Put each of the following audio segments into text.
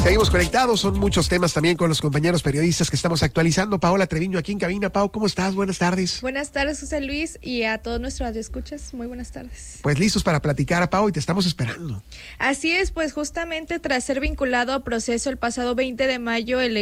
Seguimos conectados, son muchos temas también con los compañeros periodistas que estamos actualizando. Paola Treviño aquí en cabina. Pao, ¿cómo estás? Buenas tardes. Buenas tardes, José Luis, y a todos nuestros radioescuchas, muy buenas tardes. Pues listos para platicar, Pao, y te estamos esperando. Así es, pues justamente tras ser vinculado a proceso el pasado 20 de mayo, el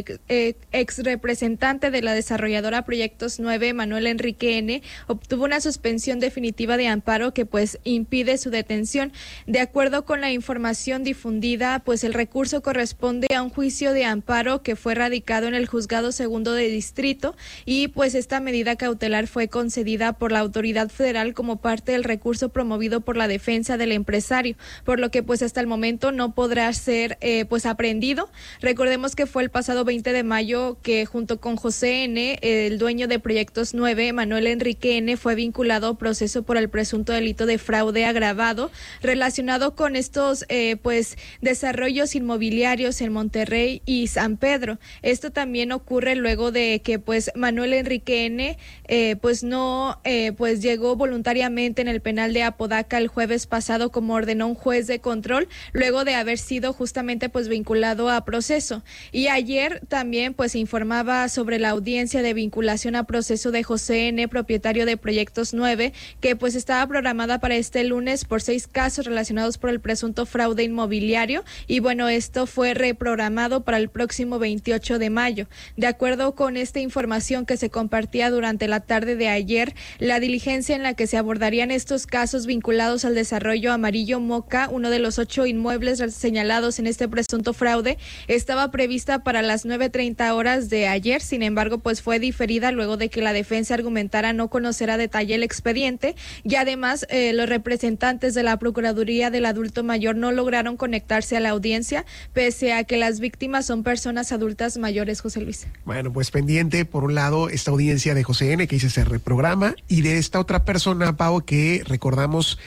ex representante de la desarrolladora Proyectos 9, Manuel Enrique N., obtuvo una suspensión definitiva de amparo que pues impide su detención. De acuerdo con la información difundida, pues el recurso corresponde a un juicio de amparo que fue radicado en el Juzgado Segundo de Distrito, y pues esta medida cautelar fue concedida por la autoridad federal como parte del recurso promovido por la defensa del empresario, por lo que pues hasta el momento no podrá ser pues aprehendido. Recordemos que fue el pasado 20 de mayo que junto con José N., el dueño de Proyectos 9, Manuel Enrique N., fue vinculado a proceso por el presunto delito de fraude agravado relacionado con estos pues desarrollos inmobiliarios en Monterrey y San Pedro. Esto también ocurre luego de que pues Manuel Enrique N. Pues no pues llegó voluntariamente en el penal de Apodaca el jueves pasado, como ordenó un juez de control, luego de haber sido justamente pues vinculado a proceso. Y ayer también pues se informaba sobre la audiencia de vinculación a proceso de José N., propietario de Proyectos 9, que pues estaba programada para este lunes por 6 casos relacionados por el presunto fraude inmobiliario, y bueno, esto fue reprogramado para el próximo 28 de mayo. De acuerdo con esta información que se compartía durante la tarde de ayer, la diligencia en la que se abordarían estos casos vinculados al desarrollo Amarillo Moca, uno de los 8 inmuebles señalados en este presunto fraude, estaba prevista para las 9:30 horas de ayer. Sin embargo, pues fue diferida luego de que la defensa argumentara no conocer a detalle el expediente, y además los representantes de la Procuraduría del Adulto Mayor no lograron conectarse a la audiencia, pese a que las víctimas son personas adultas mayores, José Luis. Bueno, pues pendiente, por un lado, esta audiencia de José N., que dice se reprograma, y de esta otra persona, Pau, que recordamos,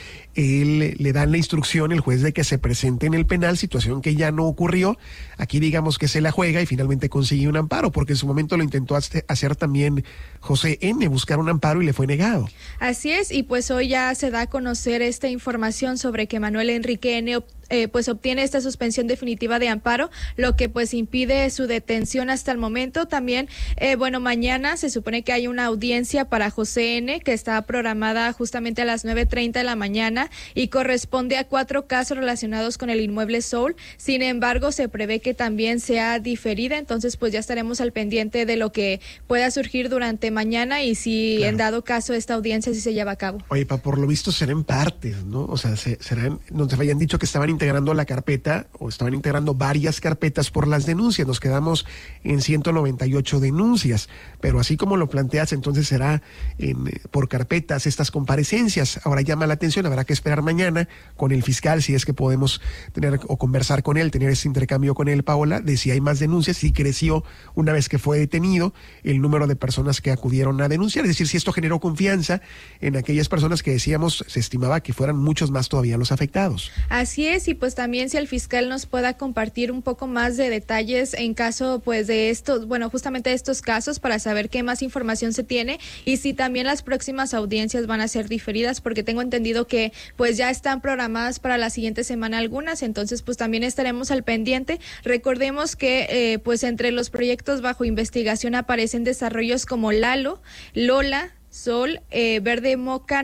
él le dan la instrucción, el juez, de que se presente en el penal, situación que ya no ocurrió. Aquí digamos que se la juega y finalmente consigue un amparo, porque en su momento lo intentó hacer también José N., buscar un amparo, y le fue negado. Así es, y pues hoy ya se da a conocer esta información sobre que Manuel Enrique N. pues obtiene esta suspensión definitiva de amparo, lo que pues impide su detención hasta el momento. También, bueno, mañana se supone que hay una audiencia para José N., que está programada justamente a las 9:30 de la mañana y corresponde a 4 casos relacionados con el inmueble Soul. Sin embargo, se prevé que también sea diferida, entonces pues ya estaremos al pendiente de lo que pueda surgir durante mañana y si claro, en dado caso esta audiencia sí se lleva a cabo. Oye, por lo visto serán partes, ¿no? O sea, nos habían dicho que estaban integrando la carpeta, o estaban integrando varias carpetas por las denuncias. Nos quedamos en 198 denuncias, pero así como lo planteas, entonces será por carpetas estas comparecencias. Ahora llama la atención, habrá que esperar mañana con el fiscal, si es que podemos tener o conversar con él, tener ese intercambio con él, Paola, de si hay más denuncias, si creció una vez que fue detenido el número de personas que acudieron a denunciar, es decir, si esto generó confianza en aquellas personas que decíamos, se estimaba que fueran muchos más todavía los afectados. Así es, y pues también si el fiscal nos pueda compartir un poco más de detalles en caso pues de estos, bueno, justamente de estos casos, para saber qué más información se tiene y si también las próximas audiencias van a ser diferidas, porque tengo entendido que pues ya están programadas para la siguiente semana algunas, entonces pues también estaremos al pendiente. Recordemos que pues entre los proyectos bajo investigación aparecen desarrollos como Lalo, Lola, Sol, Verde Moca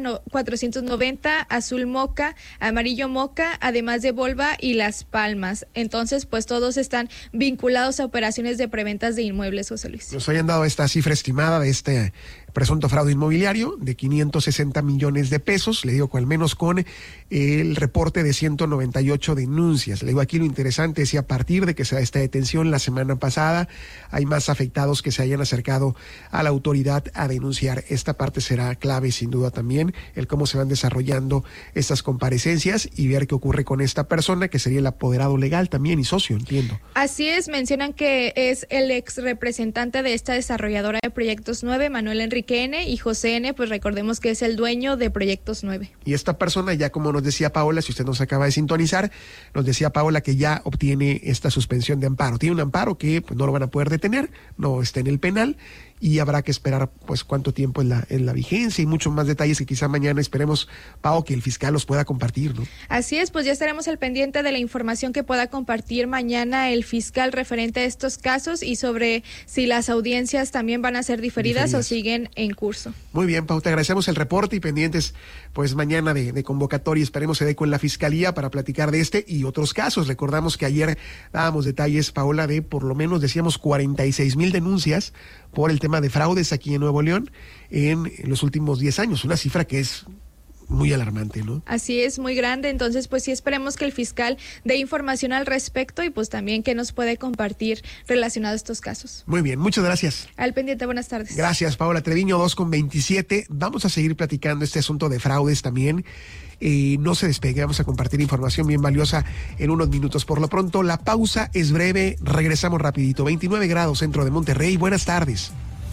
490, Azul Moca, Amarillo Moca, además de Volva y Las Palmas. Entonces, pues todos están vinculados a operaciones de preventas de inmuebles, José Luis. Nos hayan dado esta cifra estimada de este presunto fraude inmobiliario de 560 millones de pesos, le digo que al menos con el reporte de 198 denuncias. Le digo aquí lo interesante es si a partir de que se da esta detención la semana pasada hay más afectados que se hayan acercado a la autoridad a denunciar. Esta parte será clave sin duda también, el cómo se van desarrollando estas comparecencias y ver qué ocurre con esta persona que sería el apoderado legal también y socio, entiendo. Así es, mencionan que es el ex representante de esta desarrolladora de Proyectos 9, Manuel Enrique N., y José N., pues recordemos que es el dueño de Proyectos 9. Y esta persona, ya como nos decía Paola, si usted nos acaba de sintonizar, nos decía Paola que ya obtiene esta suspensión de amparo. Tiene un amparo que pues no lo van a poder detener, no está en el penal, y habrá que esperar pues cuánto tiempo es la vigencia y muchos más detalles que quizá mañana esperemos, Pao, que el fiscal los pueda compartir, ¿no? Así es, pues ya estaremos al pendiente de la información que pueda compartir mañana el fiscal referente a estos casos y sobre si las audiencias también van a ser diferidas o siguen en curso. Muy bien, Pau, te agradecemos el reporte y pendientes pues mañana de convocatoria. Esperemos se dé con la fiscalía para platicar de este y otros casos. Recordamos que ayer dábamos detalles, Paola, de por lo menos decíamos 46,000 denuncias por el tema de fraudes aquí en Nuevo León en los últimos 10 años, una cifra que es muy alarmante, ¿no? Así es, muy grande. Entonces, pues sí esperemos que el fiscal dé información al respecto y pues también que nos puede compartir relacionado a estos casos. Muy bien, muchas gracias. Al pendiente, buenas tardes. Gracias, Paola Treviño, 2:27. Vamos a seguir platicando este asunto de fraudes también. No se despegue, vamos a compartir información bien valiosa en unos minutos. Por lo pronto, la pausa es breve, regresamos rapidito. 29 grados centro de Monterrey, buenas tardes.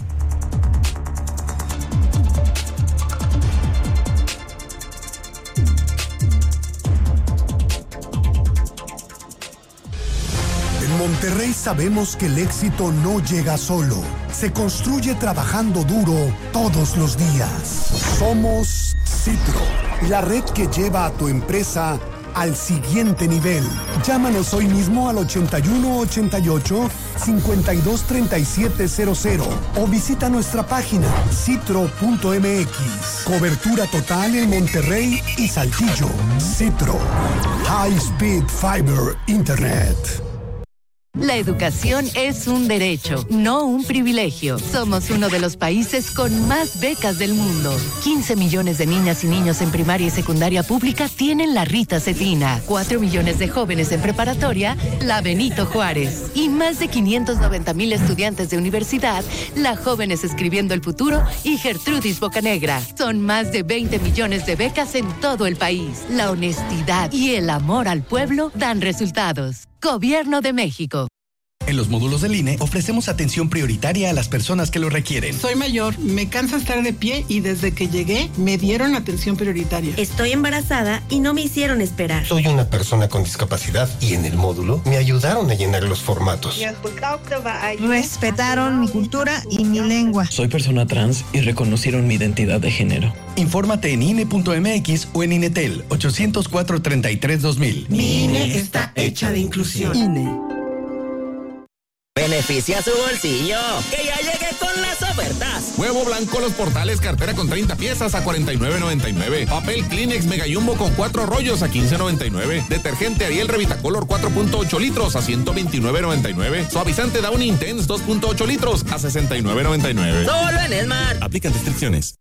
En Monterrey sabemos que el éxito no llega solo, se construye trabajando duro todos los días. Somos Citro, la red que lleva a tu empresa al siguiente nivel. Llámanos hoy mismo al 8188-523700 o visita nuestra página citro.mx. Cobertura total en Monterrey y Saltillo. Citro, High Speed Fiber Internet. La educación es un derecho, no un privilegio. Somos uno de los países con más becas del mundo. 15 millones de niñas y niños en primaria y secundaria pública tienen la Rita Cetina. 4 millones de jóvenes en preparatoria, la Benito Juárez. Y más de 590,000 estudiantes de universidad, la Jóvenes Escribiendo el Futuro y Gertrudis Bocanegra. Son más de 20 millones de becas en todo el país. La honestidad y el amor al pueblo dan resultados. Gobierno de México. En los módulos del INE ofrecemos atención prioritaria a las personas que lo requieren. Soy mayor, me cansa estar de pie y desde que llegué me dieron atención prioritaria. Estoy embarazada y no me hicieron esperar. Soy una persona con discapacidad y en el módulo me ayudaron a llenar los formatos. Respetaron mi cultura y mi lengua. Soy persona trans y reconocieron mi identidad de género. Infórmate en INE.mx o en INETEL 804-33-2000. Mi INE está hecha de inclusión. INE. Beneficia su bolsillo, que ya llegué con las ofertas. Huevo blanco Los Portales, cartera con 30 piezas a $49.99. Papel Kleenex Mega Jumbo con 4 rollos a $15.99. Detergente Ariel Revitacolor 4.8 litros a $129.99. Suavizante Downy Intense 2.8 litros a $69.99. Solo en Smart. Aplican restricciones.